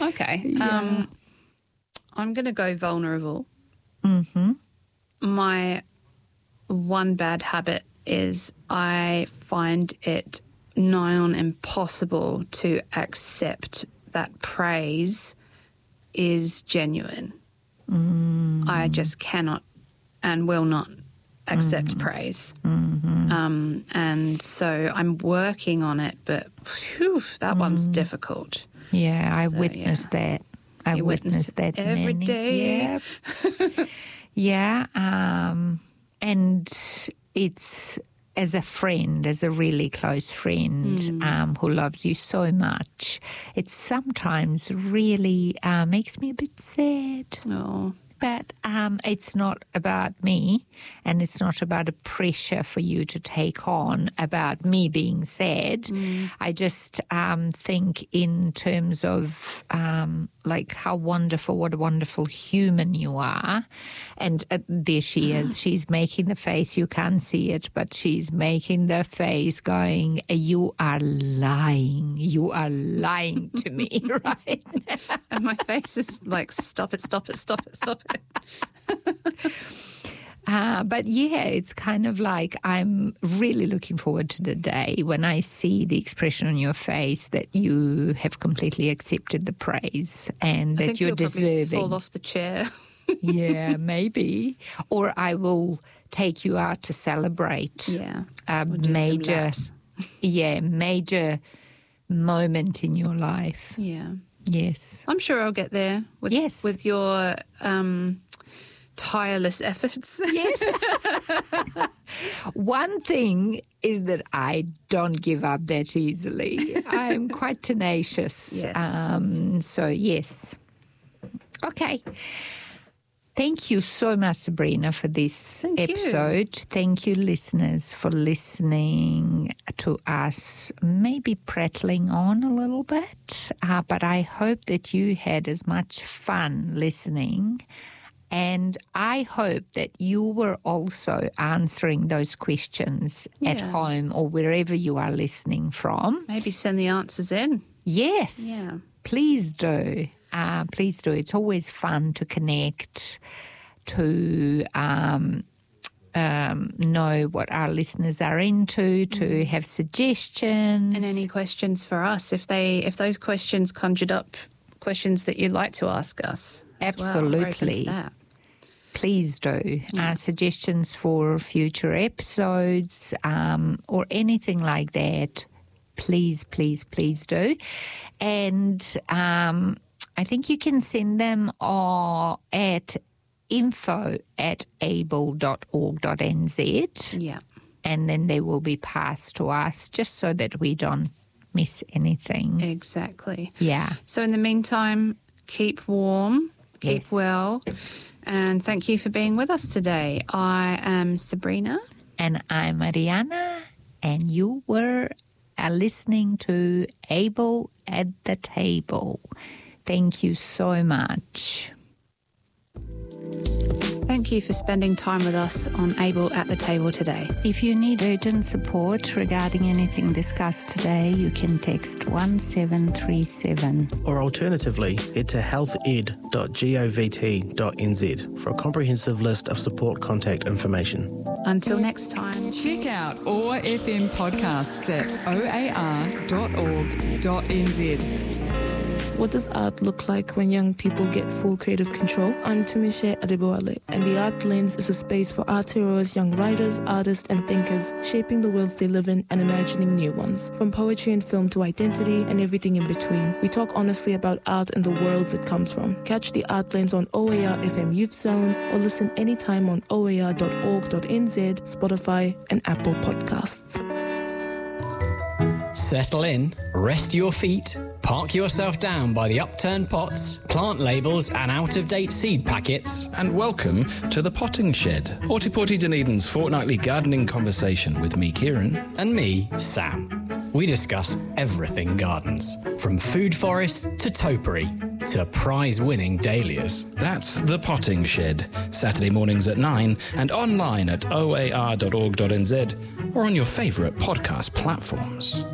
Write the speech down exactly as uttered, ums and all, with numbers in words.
Okay. Yeah. Um, I'm going to go vulnerable. Mm-hmm. My one bad habit is I find it nigh on impossible to accept that praise is genuine. Mm. I just cannot and will not accept Mm. praise. Mm-hmm. Um, and so I'm working on it, but whew, that mm. one's difficult. Yeah, I so, witnessed yeah. that. I you witnessed witness that every many. day. Yeah. yeah. Um, and it's as a friend, as a really close friend mm. um, who loves you so much, it sometimes really uh, makes me a bit sad. Oh. But um, it's not about me, and it's not about a pressure for you to take on about me being sad. Mm. I just um, think in terms of um, like how wonderful, what a wonderful human you are. And uh, there she is. She's making the face. You can't see it, but she's making the face going, you are lying. You are lying to me right now. And my face is like, stop it, stop it, stop it, stop it. uh, but yeah, it's kind of like I'm really looking forward to the day when I see the expression on your face that you have completely accepted the praise and I that think you're you'll deserving. Probably fall off the chair. Yeah, maybe. Or I will take you out to celebrate. Yeah, a we'll do major, some laps. yeah, major moment in your life. Yeah. Yes. I'm sure I'll get there with, yes. with your um, tireless efforts. Yes. One thing is that I don't give up that easily. I'm quite tenacious. Yes. Um, so, yes. Okay. Thank you so much, Sabrina, for this Thank episode. You. Thank you, listeners, for listening to us, maybe prattling on a little bit. Uh, but I hope that you had as much fun listening. And I hope that you were also answering those questions yeah. at home or wherever you are listening from. Maybe send the answers in. Yes. Yeah. Please do. Uh, please do. It's always fun to connect, to um, um, know what our listeners are into, to mm. have suggestions. And any questions for us, if they if those questions conjured up questions that you'd like to ask us. Absolutely. Well, please do. Yeah. Uh, suggestions for future episodes um, or anything like that. Please, please, please do. And um, I think you can send them uh, at info at able dot org dot n z. Yeah. And then they will be passed to us just so that we don't miss anything. Exactly. Yeah. So in the meantime, keep warm, keep yes. well, and thank you for being with us today. I am Sabrina. And I'm Mariana, and you were uh, listening to Able at the Table. Thank you so much. Thank you for spending time with us on Able at the Table today. If you need urgent support regarding anything discussed today, you can text one seven three seven. Or alternatively, head to health ed dot govt dot n z for a comprehensive list of support contact information. Until next time. Check out O A R F M podcasts at o a r dot org dot n z. What does art look like when young people get full creative control? I'm Tumishe Adebowale, and the Art Lens is a space for Aotearoa's young writers, artists, and thinkers, shaping the worlds they live in and imagining new ones. From poetry and film to identity and everything in between, we talk honestly about art and the worlds it comes from. Catch the Art Lens on O A R F M Youth Zone or listen anytime on o a r dot org dot n z, Spotify, and Apple Podcasts. Settle in, rest your feet, park yourself down by the upturned pots, plant labels and out-of-date seed packets, and welcome to the Potting Shed, Hortipoti Dunedin's fortnightly gardening conversation with me, Kieran. and me, Sam. We discuss everything gardens, from food forests to topiary to prize-winning dahlias. That's the Potting Shed, Saturday mornings at nine and online at o a r dot org dot n z or on your favourite podcast platforms.